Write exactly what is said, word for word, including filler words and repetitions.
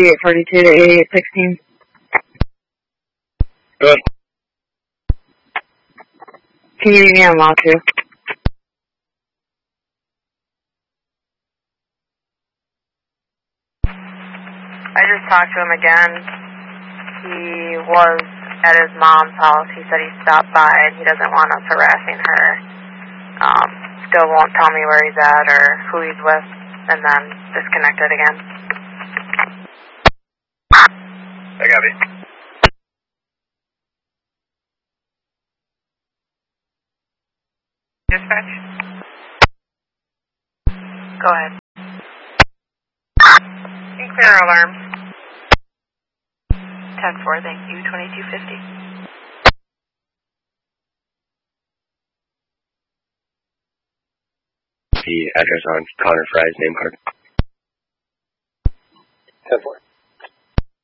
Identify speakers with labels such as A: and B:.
A: eighty-eight forty-two to eighty-eight sixteen.
B: Good.
A: Can you read me on law too?
C: I just talked to him again. He was at his mom's house. He said he stopped by and he doesn't want us harassing her. Um, still won't tell me where he's at or who he's with, and then disconnected again.
B: I got it.
C: Dispatch? Go ahead. And clear alarms. ten four, thank you, twenty-two fifty.
B: The address on Connor Fry's name card. ten four.